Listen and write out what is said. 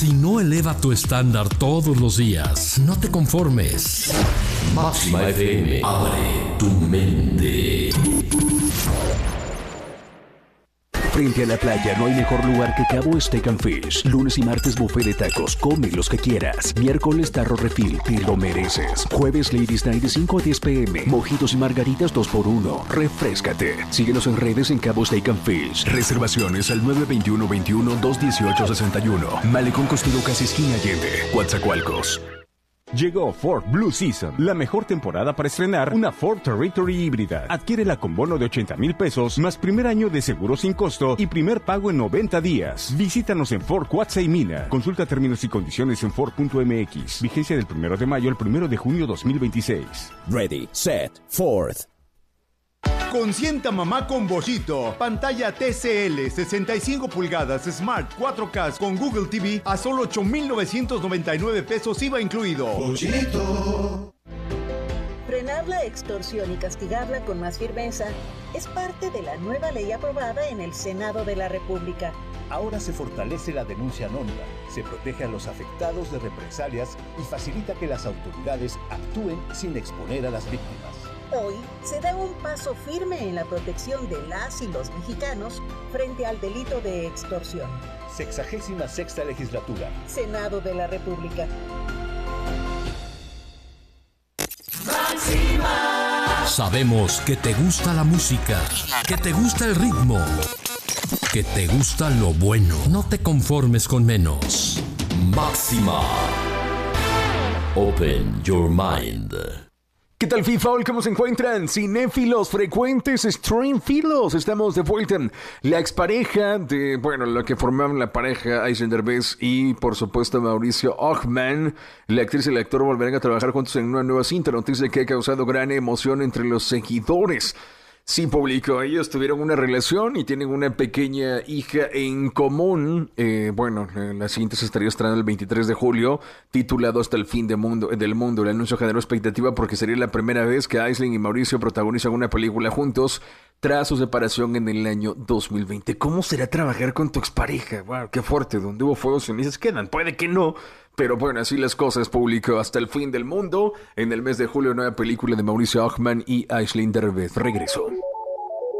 Si no eleva tu estándar todos los días, no te conformes. Máxima FM, abre tu mente. Frente a la playa no hay mejor lugar que Cabo Steak and Fish. Lunes y martes buffet de tacos, come los que quieras. Miércoles tarro refill, te lo mereces. Jueves Ladies Night de 5 a 10 p.m. Mojitos y margaritas 2x1. Refréscate. Síguenos en redes en Cabo Steak and Fish. Reservaciones al 921-21-218-61. Malecón Costero, casi esquina Allende, Coatzacoalcos. Llegó Ford Blue Season, la mejor temporada para estrenar una Ford Territory híbrida. Adquiérela con bono de 80,000 pesos, más primer año de seguro sin costo y primer pago en 90 días. Visítanos en Ford Cuatza y Mina. Consulta términos y condiciones en Ford.mx. Vigencia del 1 de mayo al 1 de junio 2026. Ready, set, Ford. Consienta mamá con Bollito. Pantalla TCL 65 pulgadas Smart 4K con Google TV a solo 8,999 pesos IVA incluido. Bollito. Frenar la extorsión y castigarla con más firmeza es parte de la nueva ley aprobada en el Senado de la República. Ahora se fortalece la denuncia anónima, se protege a los afectados de represalias y facilita que las autoridades actúen sin exponer a las víctimas. Hoy se da un paso firme en la protección de las y los mexicanos frente al delito de extorsión. 66ª legislatura. Senado de la República. Sabemos que te gusta la música, que te gusta el ritmo, que te gusta lo bueno. No te conformes con menos. Máxima. Open your mind. ¿Qué tal, FIFA? ¿Cómo se encuentran? Cinéfilos, frecuentes, streamfilos. Estamos de vuelta. La expareja de, lo que formaban la pareja, Aislinn Derbez y, por supuesto, Mauricio Ockman. La actriz y el actor volverán a trabajar juntos en una nueva cinta, noticia que ha causado gran emoción entre los seguidores. Sí, público, ellos tuvieron una relación y tienen una pequeña hija en común. La siguiente se estaría estrenando el 23 de julio, titulado Hasta el fin del mundo. El anuncio generó expectativa porque sería la primera vez que Aislinn y Mauricio protagonizan una película juntos tras su separación en el año 2020. ¿Cómo será trabajar con tu expareja? Wow, qué fuerte. Donde hubo fuegos cenizas quedan. Puede que no. Pero así las cosas, público. Hasta el fin del mundo. En el mes de julio, nueva película de Mauricio Ockman y Aislinn Derbez. Regreso.